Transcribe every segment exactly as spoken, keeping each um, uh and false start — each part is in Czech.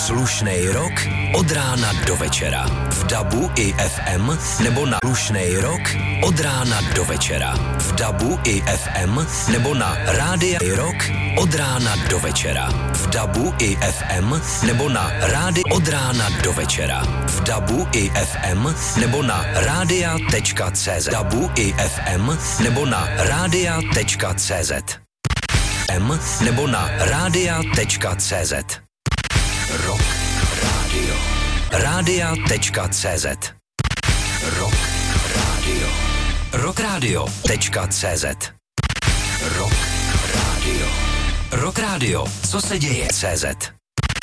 Slušnej rok od rána do večera. V dabu i ef em nebo na Slušnej rok od rána do večera. V dabu i ef em nebo na Rádia Rok od rána do večera. V dabu i ef em nebo na Rádi od rána do večera. V dabu i ef em nebo na rádia tečka cé zet. Dabu i ef em nebo na rádia tečka cé zet. M nebo na rádia tečka cé zet. Rock Radio. Rádia tečka cé zet. Rock Radio. Rock Radio tečka cé zet. Rock Radio. Rock Radio. Co se děje? cé zet.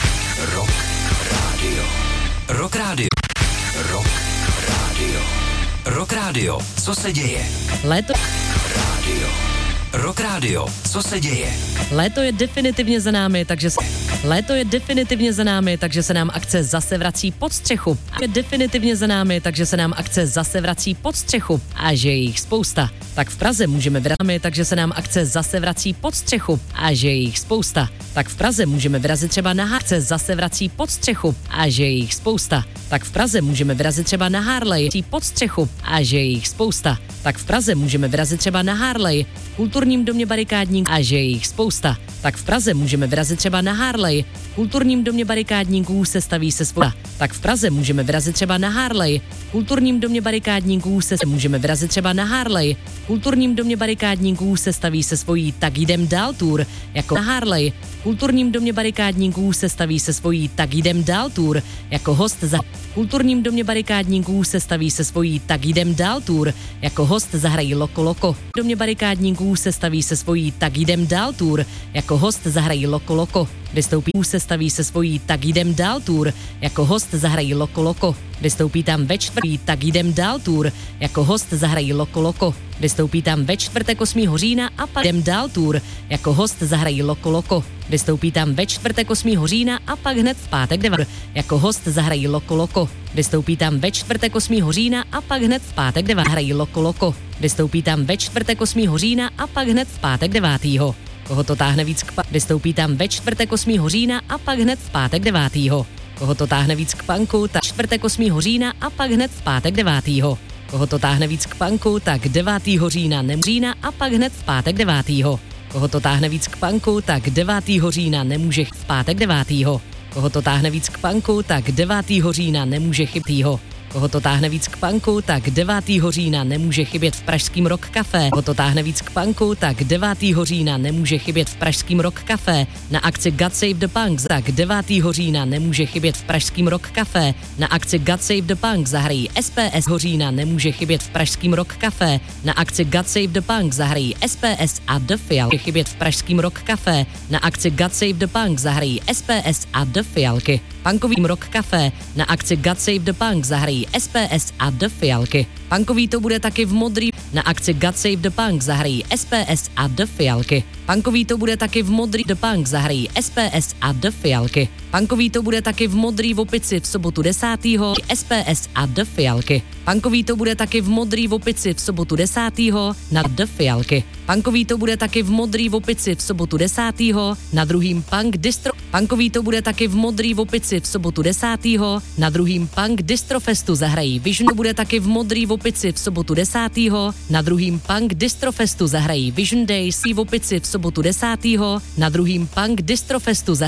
Rock Radio. Rock Radio. Rock Radio. Rock Radio. Co se děje? Léto. Radio. Rock Radio. Co se děje? Léto je definitivně za námi, takže se... Léto je definitivně za námi, takže se nám akce zase vrací pod střechu. Je definitivně za námi, takže se nám akce zase vrací pod střechu. A že je jich spousta. Tak v Praze můžeme vyrazit, takže se nám akce zase vrací pod střechu. A že je jich spousta. Tak v Praze můžeme vyrazit třeba na akce zase vrací pod střechu. A že je jich spousta. Tak v Praze můžeme vyrazit třeba na Harley pod střechu. A že je jich spousta. Tak v Praze můžeme vyrazit třeba na Harley v kulturním domě Barikádník. A že je jich spousta. Tak v Praze můžeme vyrazit třeba na Harley v kulturním domě Barikádníků se staví se svou. Tak v Praze můžeme vyrazit třeba na Harley v kulturním domě Barikádníků se můžeme vyrazit třeba na Harley v kulturním domě Barikádníků se staví se svojí tak jdem dál tour jako na Harley v kulturním domě Barikádníků se staví se svojí tak jdem dál tour jako host za v kulturním domě Barikádníků se staví se svojí tak jdem dál tour jako host zahrají Loko Loko. V domě Barikádníků se staví se svojí tak jdem dál tour jako host zahrají Loko Loko. Vystoupí se staví se svojí tak jdem dál tour jako host zahrají Loko Loko. Vystoupí tam ve čtvrtý tak jdem dál tour jako host zahrají Loko Loko. Vystoupí tam ve čtvrtek osmého října a pak jdem dál tour jako host zahrají Loko Loko. Vystoupí tam ve čtvrtek osmého října a pak hned v pátek devátého jako host zahrají Loko Loko. Vystoupí tam ve čtvrtek osmého října a pak hned v pátek devátého hrají Loko Loko. Vystoupí tam ve čtvrtek osmého října a pak hned v pátek devátého Koho to táhne víc k pa- Vystoupí tam ve čtvrtek osmého října a pak hned v pátek devátého Koho to táhne víc k punku, tak čtvrtek osmého října a pak hned v pátek devátého Koho to táhne víc k punku, tak devátého října nem října a pak hned v pátek devátého Koho to táhne víc k punku, tak devátého října nemůže v pátek devátého Koho to táhne víc k punku, tak devátého října nemůže chybtýho Koho to táhne víc k punku, tak devátého října nemůže chybět v pražském Rock Café. Koho to táhne víc k punku, tak devátého října nemůže chybět v pražském Rock Café. Na akci God Save the Punks, tak devátého října nemůže chybět v pražském Rock Café. Na akci God Save the Punks zahrají S P S října nemůže chybět v pražském Rock Café. Na akci God Save the Punks zahrají S P S a The Fialky chybět v pražském Rock Café. Na akci God Save the Punks zahrají S P S a The Fialky. Punkovým Rock Café. Na akci God Save the Punks zahrají S P S a The Fialky. Punkový to bude taky v modrý. Na akci God Save the Punks zahrají S P S a The Fialky. Punkový to bude taky v modrý. The Punks zahrají S P S a The Fialky. Punkový to bude taky v modrý v Opici v sobotu desátého S P S a The Fialky. Punkový to bude taky v modrý v Opici v sobotu desátého na The Fialky. Punkový to bude taky v modrý v Opici v sobotu desátého na druhým Punk Distro. Punkový to bude taky v modrý v Opici v sobotu desátého na druhým Punk Distrofestu zahrají Vision. To bude taky v modrý v Opici v sobotu desátého na druhým Punk Distrofestu zahrají Vision Days v Opici v sobotu desátého na druhým Punk Distrofestu zahrají